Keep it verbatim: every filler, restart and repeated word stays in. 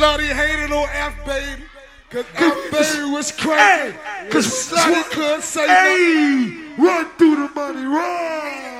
Slutty hated on F baby. Cause F baby was crazy. Cause Slutty couldn't say hey, run through the money, run.